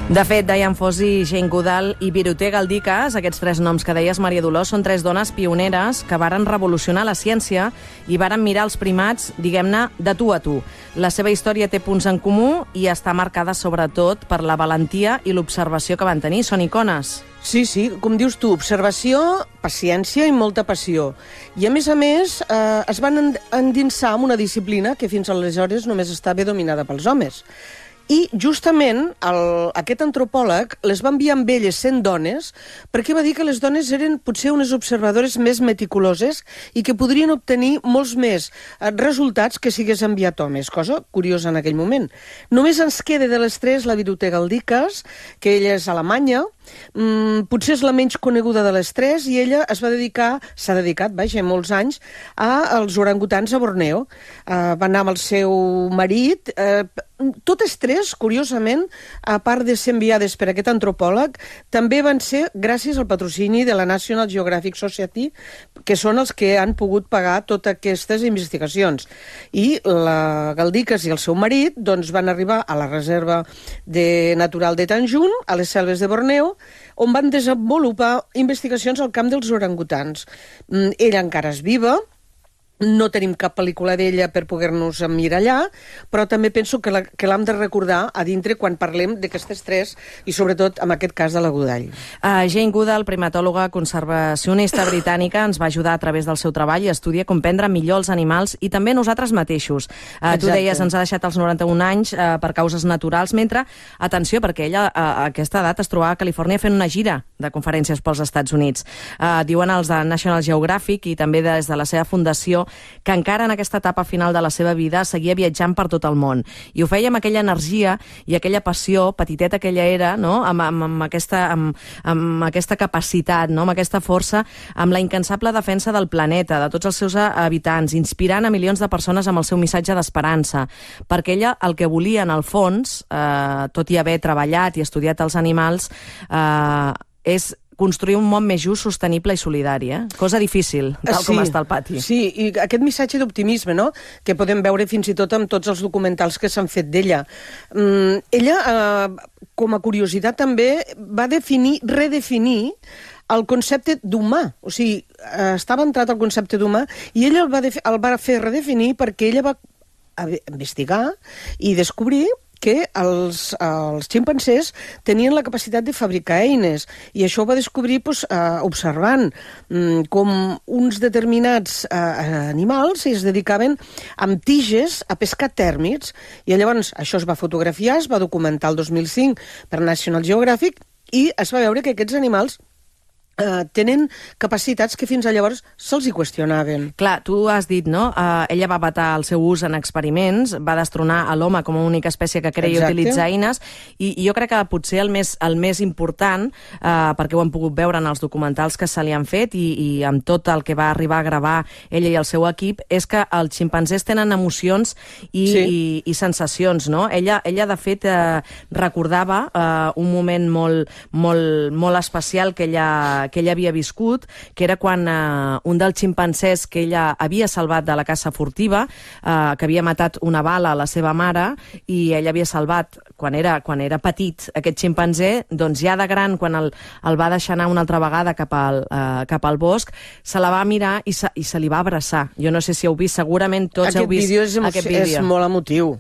De fet, Diane Fossey, Jane Goodall i Biruté Galdikas, aquests tres noms que deies, Maria Dolors, són tres dones pioneres que varen revolucionar la ciència i varen mirar els primats, diguem-ne, de tu a tu. La seva història té punts en comú i està marcada sobretot per la valentia i l'observació que van tenir. Són icones. Sí, com dius tu, observació, paciència i molta passió. I a més, es van endinsar en una disciplina que fins aleshores només estava dominada pels homes. I justament aquest antropòleg les va enviar amb elles 100 dones perquè va dir que les dones eren potser unes observadores més meticuloses i que podrien obtenir molts més resultats que si hagués enviat homes, cosa curiosa en aquell moment. Només ens queda de les tres la Biruté Galdikas, que ella és alemanya, potser és la menys coneguda de les tres, i ella s'ha dedicat molts anys als orangutans a Borneo. Va anar amb el seu marit. Totes tres, curiosament, a part de ser enviades per aquest antropòleg, també van ser gràcies al patrocini de la National Geographic Society, que són els que han pogut pagar totes aquestes investigacions. I la Galdikas i el seu marit van arribar a la reserva natural de Tanjung, a les selves de Borneo, on van desenvolupar investigacions al camp dels orangutans. Ella encara és viva, no tenim cap pel·lícula d'ella per poder-nos emmirallar, però també penso que l'hem de recordar a dintre quan parlem d'aquestes tres, i sobretot en aquest cas de la Goodall. Jane Goodall, primatòloga conservacionista britànica, ens va ajudar a través del seu treball i estudi a comprendre millor els animals i també nosaltres mateixos. Tu deies, ens ha deixat als 91 anys per causes naturals, mentre, atenció, perquè ella a aquesta edat es trobava a Califòrnia fent una gira de conferències pels Estats Units. Diuen els de National Geographic i també des de la seva fundació que encara en aquesta etapa final de la seva vida seguia viatjant per tot el món. I ho feia amb aquella energia i aquella passió, petiteta que ella era, no? amb aquesta capacitat, no? Amb aquesta força, amb la incansable defensa del planeta, de tots els seus habitants, inspirant a milions de persones amb el seu missatge d'esperança. Perquè ella el que volia, en el fons, tot i haver treballat i estudiat els animals, és construir un món més just, sostenible i solidari, cosa difícil, tal com està el pati. Sí, i aquest missatge d'optimisme, no?, que podem veure fins i tot amb tots els documentals que s'han fet d'ella. Ella, com a curiositat també, va redefinir el concepte d'humà. O sigui, estava entrat al concepte d'humà i ella el va fer redefinir perquè ella va investigar i descobrir que els ximpancers tenien la capacitat de fabricar eines, i això ho va descobrir observant com uns determinats animals es dedicaven amb tiges a pescar tèrmits, i llavors això es va fotografiar, es va documentar el 2005 per National Geographic, i es va veure que aquests animals tenen capacitats que fins a llavors se'ls hi qüestionaven. Clar, tu has dit, no? Ella va vetar el seu ús en experiments, va destronar a l'home com a única espècie que crea i utilitza eines, i jo crec que potser el més important, perquè ho hem pogut veure en els documentals que se li han fet i amb tot el que va arribar a gravar ella i el seu equip, és que els ximpanzés tenen emocions i sensacions, no? Ella de fet, recordava un moment molt especial que ella havia viscut, que era quan un dels ximpancers que ella havia salvat de la caça furtiva, que havia matat una bala a la seva mare, i ella havia salvat, quan era petit, aquest ximpanzé, doncs ja de gran, quan el va deixar anar una altra vegada cap al bosc, se la va mirar i se li va abraçar. Jo no sé si heu vist, segurament tots heu vist aquest vídeo. És molt emotiu.